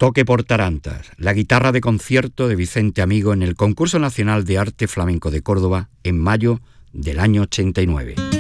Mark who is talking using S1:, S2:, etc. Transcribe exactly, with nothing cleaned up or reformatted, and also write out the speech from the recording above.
S1: Toque por tarantas, la guitarra de concierto de Vicente Amigo en el Concurso Nacional de Arte Flamenco de Córdoba en mayo del año ochenta y nueve.